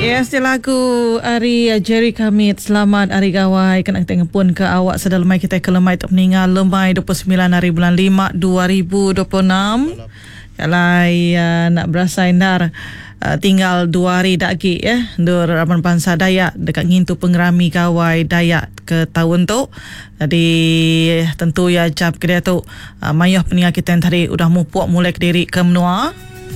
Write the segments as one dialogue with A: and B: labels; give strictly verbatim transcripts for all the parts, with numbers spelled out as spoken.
A: Yes, dia lagu Ari Jerry Kamit. Selamat Hari Gawai. Kena tengok pun ke awak sedalamai kita ke lemai tak meninggal lemai dua puluh sembilan hari bulan lima dua ribu dua puluh enam. Kalau uh, nak berasa indar uh, tinggal dua hari lagi ya. Dur Raban Bangsa Dayak dekat ngintu pengerami Gawai Dayak ke tahun tu. Jadi tentu ya jam kedua tu uh, mayah peninggal kita yang tadi udah mupuak mulai ke diri ke menua.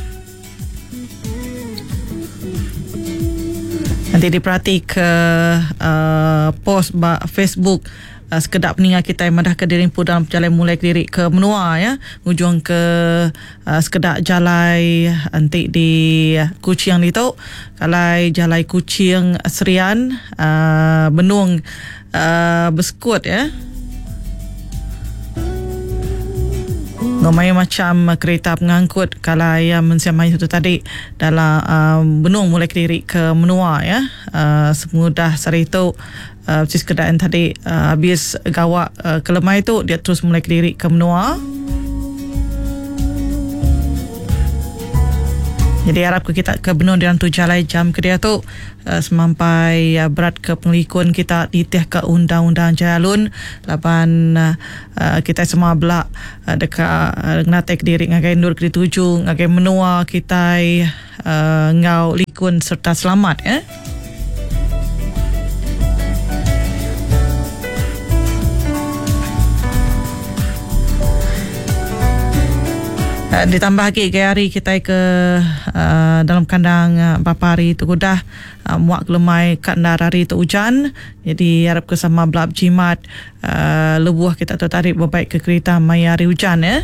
A: Nanti diperhati ke uh, post ba Facebook uh, sekedar peninggal kita yang madah ke diri pun dalam perjalanan mulai ke diri ke menua ya. Ujung ke uh, sekedar jalai nanti di uh, Kuching itu. Kalau jalai Kuching Serian uh, Benung uh, Beskut ya. Nomai macam kereta pengangkut kalau yang mensiamai itu tadi dalam uh, Benung mulai ke diri ke menua ya. Uh, semudah sari itu uh, sekedar tadi uh, habis gawak uh, ke lemai itu dia terus mulai ke diri ke menua. Jadi harap kita ke Benung dan tu jalai jam kedua tu uh, semampai uh, berat ke pengelikun kita ditih ke undang-undang jalun lapan uh, uh, kita semua belak uh, dekat uh, ngatai ke diri ngagai nur ke tuju ngagai menua kita uh, ngau likun serta selamat ya. Uh, ditambah lagi ke hari kita ke uh, dalam kandang uh, bapa hari tu kudah uh, muak lemai kandar hari tu hujan. Jadi harap kesama belap jimat uh, lebuah kita tu tarik berbaik ke kereta mai hari hujan ya.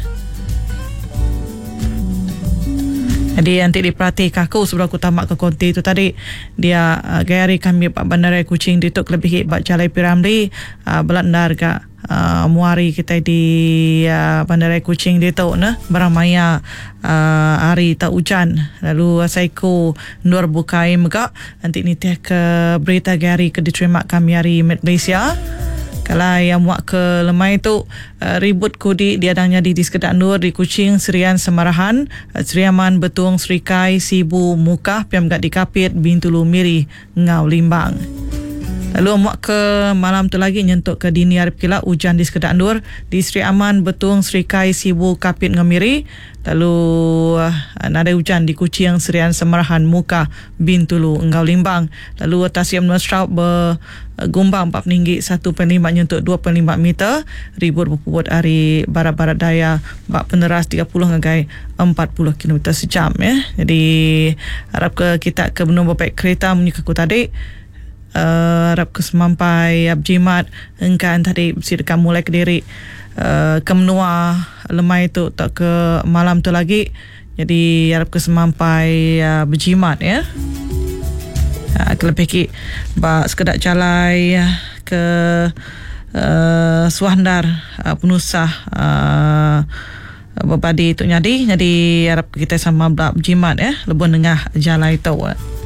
A: Jadi nanti diperhati kaku sebelum aku tamak ke konti tu tadi dia uh, gaya hari kami Pak Bandaraya Kuching dituk lebih hit Pak Jalai Piramli uh, belandar ke uh, muari kita di uh, Bandaraya Kuching dia tahu nah barang maya uh, hari tak hujan lalu saiku nur bukai megak nanti ni teh ke berita gaya hari ke diterima kami hari Malaysia. Kalau yang muak ke lemai tu uh, ribut kudi dia adanya di Diskedak Nur di Kuching Serian Semarahan uh, Seriaman Betung Serikai Sibu Mukah Piam Gad di Kapit Bintulu Miri Ngau Limbang. Lalu muak ke malam tu lagi nyentuk ke dini hari kila hujan di Diskedak Nur di Seri Aman Betung Serikai Sibu Kapit Ngamiri. Lalu uh, nada hujan di Kuching Serian Semarahan Mukah Bintulu Ngau Limbang. Lalu Tasiam Mesrau ber Gombang empat tinggi satu perpuluhan lima untuk dua perpuluhan lima meter. Ribut berpuput hari barat-barat daya bak peneras tiga puluh ngagai empat puluh kilometer sejam ya. Jadi harap ke kita ke Benung berbaik kereta menyuka ku tadi. Uh, harap ke semampai abjimat engkan tadi silakan mulai ke diri uh, ke menua lemai tu tak ke malam tu lagi. Jadi harap ke semampai uh, berjimat ya. Uh, kelebih ba sekedar jalai ke uh, Suandar uh, penusah uh, berbadi tu nyadi. Jadi harap kita sama belak jimat ya lebon tengah jalai tu.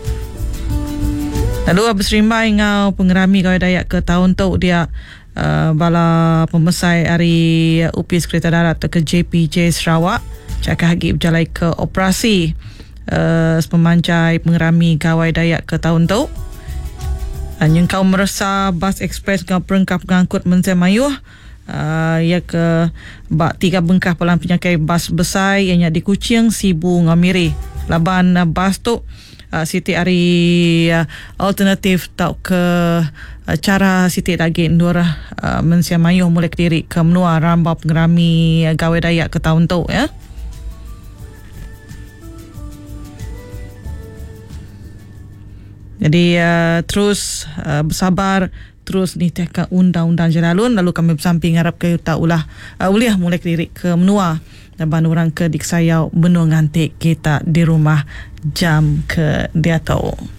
A: Lalu habis rimbai ngau pengerami Gawai Dayak ke tahun tu dia uh, bala pemesai hari U P S Kereta Darat ke J P J Sarawak cakap lagi berjalai ke operasi Uh, pemanjai pengerami Gawai Dayak ke tahun tu. Yang kau merasa bas ekspres kau perengkap pengangkut Mensai Mayuh uh, ya ke bak tiga bengkah pelan penyakai bas besar ianya di Kuching Sibu Ngamiri. Laban uh, bas tu uh, Siti hari uh, alternatif tau ke uh, cara Siti lagi Nur uh, Mensai Mayuh mulai ke diri ke menua rambau pengerami uh, Gawai Dayak ke tahun tu ya. Jadi uh, terus uh, bersabar terus ni teka undang-undang jalalun lalu kami bersamping harap ke tak ulah uh, uliah mulai ke diri ke menua dan orang ke diksayau benung ngantik kita di rumah jam ke dia tahu.